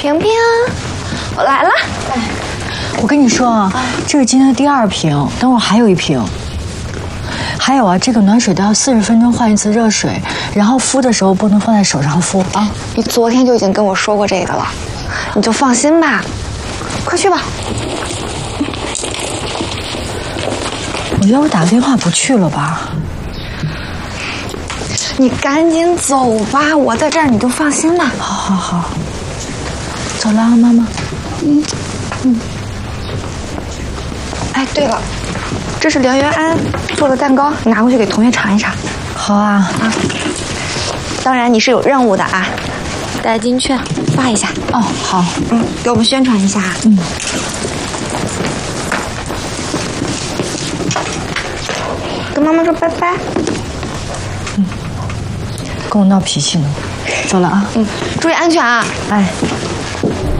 萍萍，我来了。 我跟你说啊，这是今天的第2瓶，等会儿还有1瓶。还有啊，这个暖水都要40分钟换一次热水，然后敷的时候不能放在手上敷啊。 你昨天就已经跟我说过这个了，你就放心吧。快去吧。 我要不打个电话不去了吧？ 你赶紧走吧，我在这儿，你就放心吧。 好，走了啊，妈妈。 哎，对了，这是梁元安做的蛋糕，你拿回去给同学尝一尝。 好啊。 当然你是有任务的啊，代金券发一下。 哦，好。 给我们宣传一下。跟妈妈说拜拜。 跟我闹脾气呢。走了啊。 注意安全啊。 哎。